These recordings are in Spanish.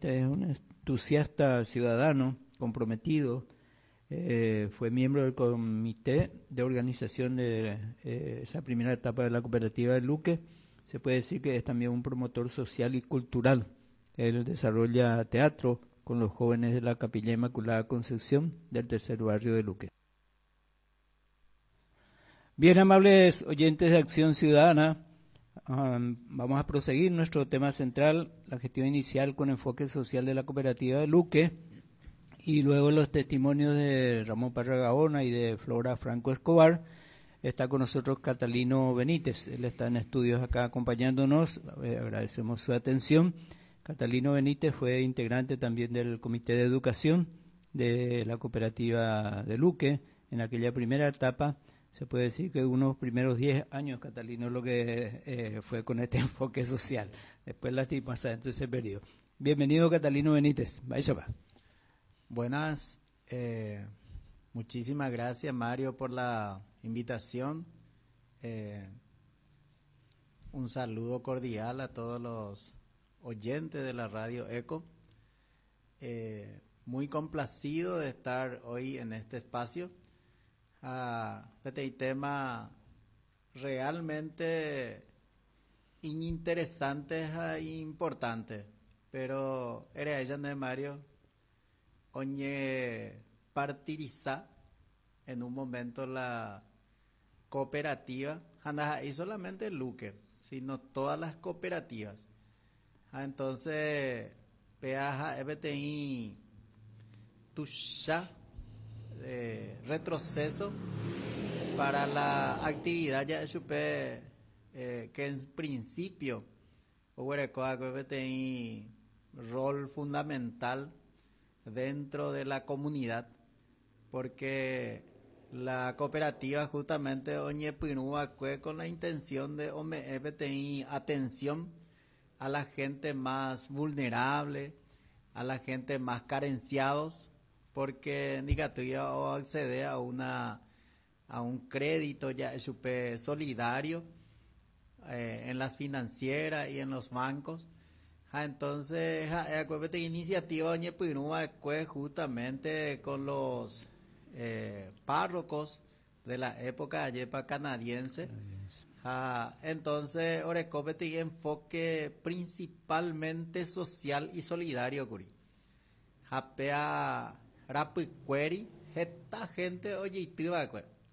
Benítez es un entusiasta ciudadano comprometido. Fue miembro del comité de organización de esa primera etapa de la cooperativa de Luque. Se puede decir que es también un promotor social y cultural. Él desarrolla teatro con los jóvenes de la Capilla Inmaculada Concepción del tercer barrio de Luque. Bien, amables oyentes de Acción Ciudadana, vamos a proseguir nuestro tema central, la gestión inicial con enfoque social de la cooperativa de Luque, y luego los testimonios de Ramón Parra Gaona y de Flora Franco Escobar. Está con nosotros Catalino Benítez, él está en estudios acá acompañándonos, agradecemos su atención. Catalino Benítez fue integrante también del Comité de Educación de la cooperativa de Luque. En aquella primera etapa, se puede decir que unos primeros 10 años, Catalino, lo que fue con este enfoque social. Después lastimosamente ese periodo. Bienvenido, Catalino Benítez. Vaya va. Buenas, muchísimas gracias, Mario, por la invitación. Un saludo cordial a todos los oyentes de la radio ECO. Muy complacido de estar hoy en este espacio. Este tema realmente interesante e importante, pero era ella, ¿no, Mario? Oñe partiriza en un momento la cooperativa, y solamente Luque, sino todas las cooperativas. Entonces, peaja EBTI tuya retroceso para la actividad ya supe que en principio hubo EBTI rol fundamental dentro de la comunidad, porque la cooperativa justamente con la intención de tener atención a la gente más vulnerable, a la gente más carenciados, porque Nicatuya o accede a un crédito ya super solidario en las financieras y en los bancos. Entonces, esta iniciativa justamente con los párrocos de la época yepa canadiense. Entonces, Orecope tiene enfoque principalmente social y solidario. Japea rapicueri, esta gente oye y tiba.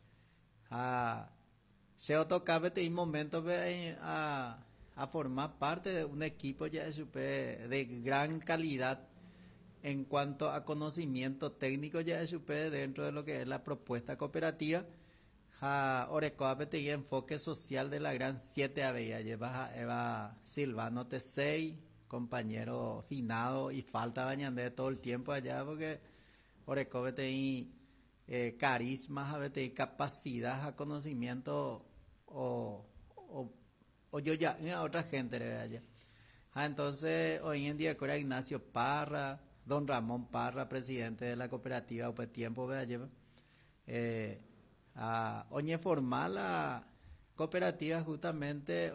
Se otocabe te momento a formar parte de un equipo ya de gran calidad en cuanto a conocimiento técnico ya dentro de lo que es la propuesta cooperativa. Orecoa y enfoque social de la gran 7 aveía lleva a Eva Silvano Tesei, compañero finado y falta bañande todo el tiempo allá, porque Orecoa carisma, capacidad, a conocimiento o yo ya a otra gente le vea allá. Entonces hoy en día era Ignacio Parra, don Ramón Parra, presidente de la cooperativa Upe Tiempo vea lleva. Oñe formal la cooperativa justamente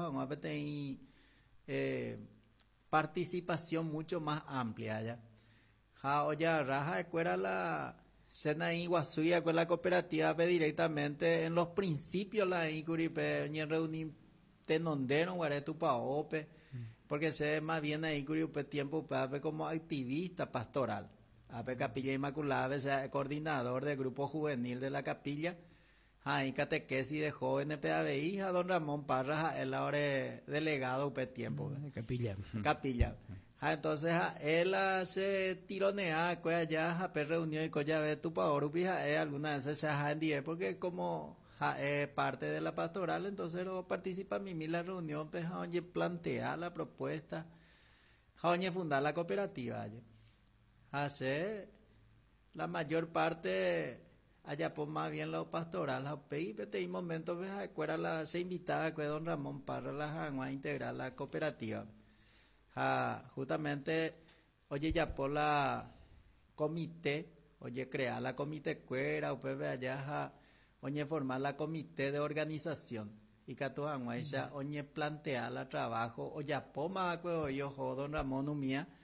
participación mucho más amplia allá. Oya raja escuela la Sena Iguazuya con la cooperativa directamente en los principios la Icuripe ni reunir tenondero guaretu pa ope porque se más bien ahí Curipe tiempo como activista pastoral. AP Capilla Inmaculada, sea coordinador del grupo juvenil de la capilla, ahí catequesis de jóvenes PABI, a don Ramón Parra, él ahora es delegado UP tiempo. Capilla. Capilla. Entonces él se tironea, allá a reunión y coya ve tu pa orupija, alguna de esas ya en porque como parte de la pastoral, entonces no participa en la reunión, pues oye plantea la propuesta, oye fundar la cooperativa. Hace la mayor parte allá por más bien lo pastoral, y momentos se invitaba que don Ramón Parra a integrar la cooperativa. Justamente oye ya por la comité, oye crear la comité cuera, allá oye formar la comité de organización y que oye plantear la trabajo, oye poma yo don Ramón Umía